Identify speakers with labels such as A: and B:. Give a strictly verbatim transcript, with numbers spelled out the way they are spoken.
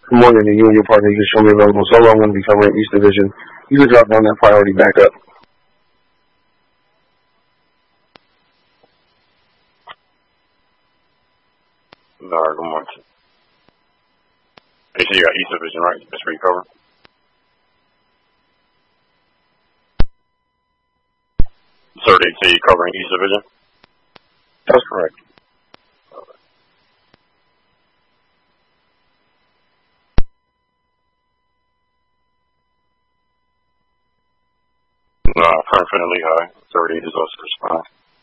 A: Good morning to you and your partner. You can show me available solo. I'm going to be covering East Division. You can drop down that priority back up.
B: Alright, good morning. Hey, so you got East Division, right? That's where you cover? Sir, they say you're covering East Division?
A: That's correct.
B: No, current Finley High. thirty-eight is also respond.